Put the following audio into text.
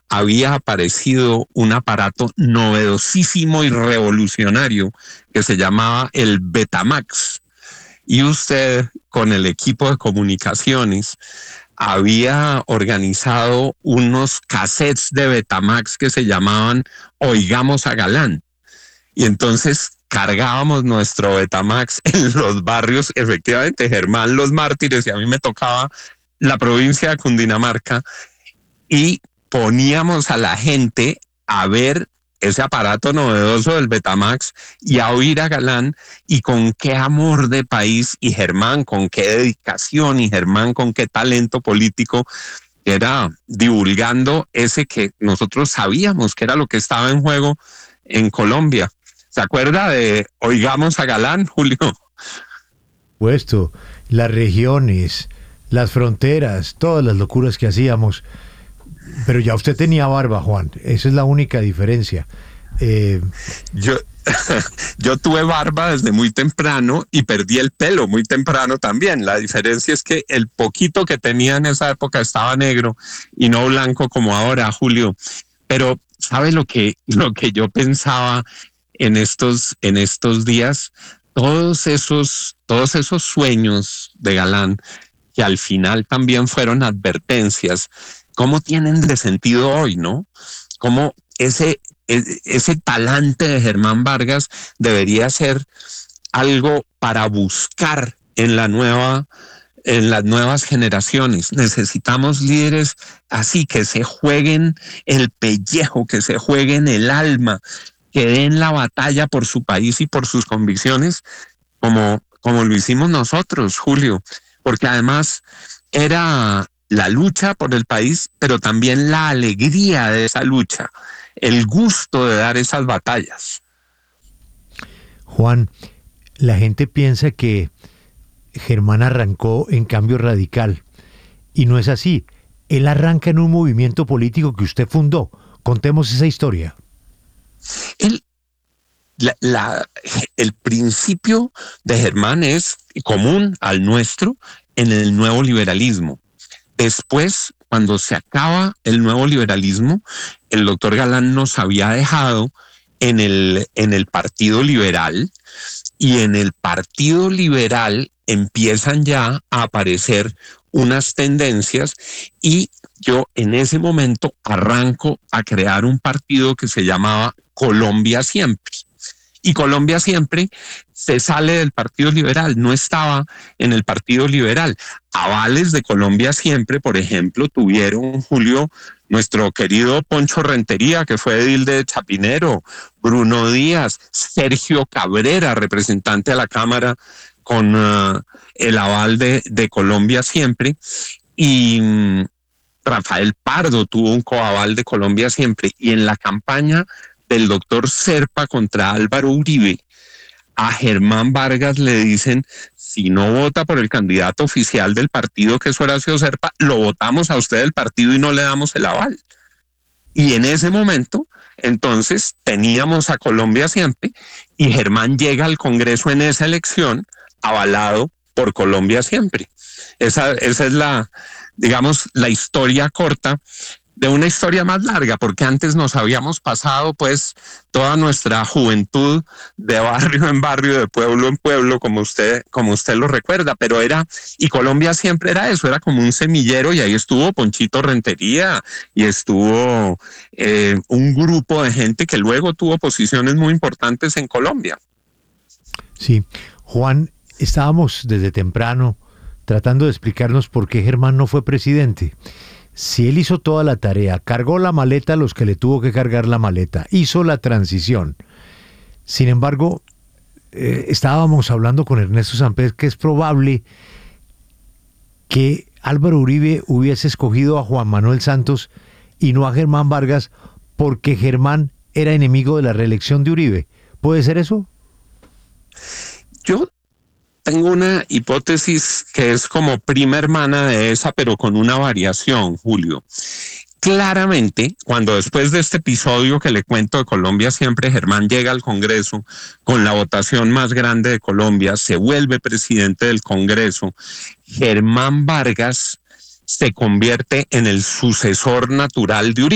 había aparecido un aparato novedosísimo y revolucionario que se llamaba el Betamax. Y usted, con el equipo de comunicaciones, había organizado unos cassettes de Betamax que se llamaban Oigamos a Galán. Y entonces cargábamos nuestro Betamax en los barrios, efectivamente, Germán Los Mártires, y a mí me tocaba la provincia de Cundinamarca, y poníamos a la gente a ver ese aparato novedoso del Betamax y a oír a Galán, y con qué amor de país, y Germán con qué dedicación, y Germán con qué talento político, era divulgando ese que nosotros sabíamos que era lo que estaba en juego en Colombia. ¿Se acuerda de Oigamos a Galán, Julio? Puesto, las regiones, las fronteras, todas las locuras que hacíamos. Pero ya usted tenía barba, Juan. Esa es la única diferencia. Yo, yo tuve barba desde muy temprano y perdí el pelo muy temprano también. La diferencia es que el poquito que tenía en esa época estaba negro y no blanco como ahora, Julio. Pero ¿sabe lo que yo pensaba en estos días? Todos esos sueños de Galán, que al final también fueron advertencias, ¿cómo tienen de sentido hoy, no? ¿Cómo ese talante de Germán Vargas debería ser algo para buscar en las nuevas generaciones? Necesitamos líderes así, que se jueguen el pellejo, que se jueguen el alma, que den la batalla por su país y por sus convicciones, como lo hicimos nosotros, Julio, porque además era la lucha por el país, pero también la alegría de esa lucha, el gusto de dar esas batallas. Juan, la gente piensa que Germán arrancó en Cambio Radical, y no es así. Él arranca en un movimiento político que usted fundó. Contemos esa historia. El, el principio de Germán es común al nuestro en el nuevo liberalismo. Después, cuando se acaba el nuevo liberalismo, el doctor Galán nos había dejado en el Partido Liberal, y en el Partido Liberal empiezan ya a aparecer unas tendencias, y yo en ese momento arranco a crear un partido que se llamaba Colombia Siempre. Y Colombia Siempre se sale del Partido Liberal, no estaba en el Partido Liberal. Avales de Colombia Siempre, por ejemplo, tuvieron, Julio, nuestro querido Poncho Rentería, que fue edil de Chapinero, Bruno Díaz, Sergio Cabrera, representante a la Cámara, con el aval de Colombia Siempre, y Rafael Pardo tuvo un coaval de Colombia Siempre, y en la campaña del doctor Serpa contra Álvaro Uribe, a Germán Vargas le dicen: si no vota por el candidato oficial del partido, que es Horacio Serpa, lo votamos a usted del partido y no le damos el aval. Y en ese momento, entonces, teníamos a Colombia Siempre, y Germán llega al Congreso en esa elección avalado por Colombia Siempre. Esa es digamos, la historia corta de una historia más larga, porque antes nos habíamos pasado pues toda nuestra juventud de barrio en barrio, de pueblo en pueblo, como usted lo recuerda, pero y Colombia Siempre era eso, era como un semillero, y ahí estuvo Ponchito Rentería, y estuvo un grupo de gente que luego tuvo posiciones muy importantes en Colombia. Sí, Juan, estábamos desde temprano tratando de explicarnos por qué Germán no fue presidente. Si él hizo toda la tarea, cargó la maleta a los que le tuvo que cargar la maleta, hizo la transición. Sin embargo, estábamos hablando con Ernesto Samper que es probable que Álvaro Uribe hubiese escogido a Juan Manuel Santos y no a Germán Vargas, porque Germán era enemigo de la reelección de Uribe. ¿Puede ser eso? Yo tengo una hipótesis que es como prima hermana de esa, pero con una variación, Julio. Claramente, cuando después de este episodio que le cuento de Colombia Siempre, Germán llega al Congreso con la votación más grande de Colombia, se vuelve presidente del Congreso, Germán Vargas se convierte en el sucesor natural de Uribe.